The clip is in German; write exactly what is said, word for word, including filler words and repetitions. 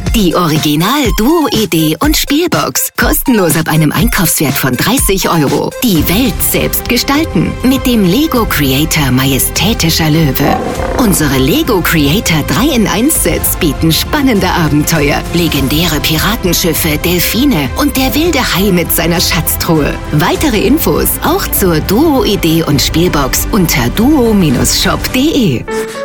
Die Original-Duo-Idee und Spielbox. Kostenlos ab einem Einkaufswert von dreißig Euro. Die Welt selbst gestalten. Mit dem Lego Creator Majestätischer Löwe. Unsere Lego Creator drei in eins Sets bieten spannende Abenteuer, legendäre Piratenschiffe, Delfine und der wilde Hai mit seiner Schatztruhe. Weitere Infos auch zur Duo-Idee und Spielbox unter duo Bindestrich shop punkt de.